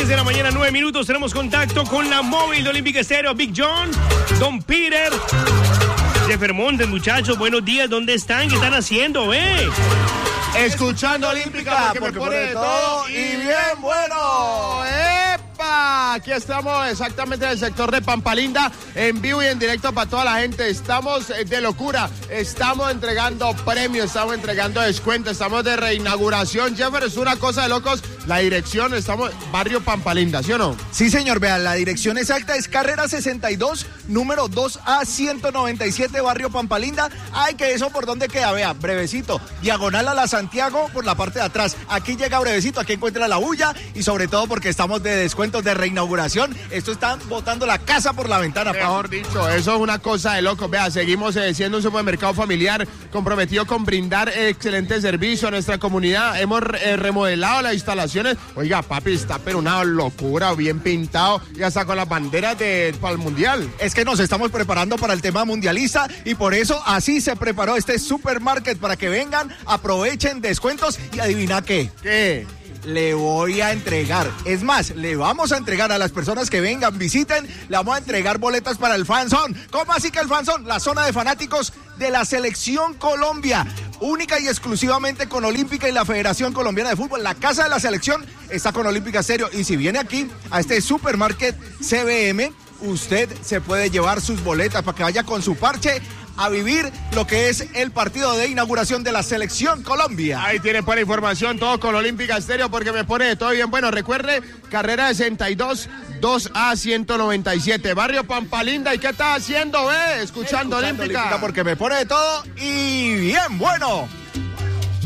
10 de la mañana, 9 minutos. Tenemos contacto con la móvil de Olímpica Estéreo. Big John, Don Peter, Jeffer Montes, muchachos. Buenos días. ¿Dónde están? ¿Qué están haciendo, Escuchando Olímpica, porque me pone de todo y bien bueno. ¡Epa! Aquí estamos exactamente en el sector de Pampalinda, en vivo y en directo para toda la gente. Estamos de locura, estamos entregando premios, estamos entregando descuentos, estamos de reinauguración. Jeffer, es una cosa de locos. La dirección, estamos barrio Pampalinda, ¿sí o no? Sí, señor, vean, la dirección exacta es carrera 62, número 2A 197, barrio Pampalinda. Ay, que eso por dónde queda, vea, brevecito, diagonal a la Santiago por la parte de atrás. Aquí llega brevecito, aquí encuentra la bulla y sobre todo porque estamos de descuentos de reinauguración. Esto están botando la casa por la ventana. Mejor dicho, eso es una cosa de locos. Vea, seguimos siendo un supermercado familiar comprometido con brindar excelente servicio a nuestra comunidad. Hemos remodelado las instalaciones. Oiga, papi, está pero una locura, bien pintado y hasta con las banderas para el mundial. Es que nos estamos preparando para el tema mundialista y por eso así se preparó este supermarket para que vengan, aprovechen descuentos y adivina qué. ¿Qué? Le voy a entregar, es más, le vamos a entregar a las personas que vengan, visiten, le vamos a entregar boletas para el Fan Zone. ¿Cómo así que el Fan Zone? La zona de fanáticos de la Selección Colombia, única y exclusivamente con Olímpica y la Federación Colombiana de Fútbol. La casa de la selección está con Olímpica Estéreo y si viene aquí a este supermarket CBM, usted se puede llevar sus boletas para que vaya con su parche a vivir lo que es el partido de inauguración de la Selección Colombia. Ahí tienen para información todo con Olímpica Estéreo porque me pone de todo bien bueno. Recuerde, carrera 62, 2A 197, barrio Pampalinda. ¿Y qué está haciendo, Escuchando Olímpica. Porque me pone de todo y bien bueno.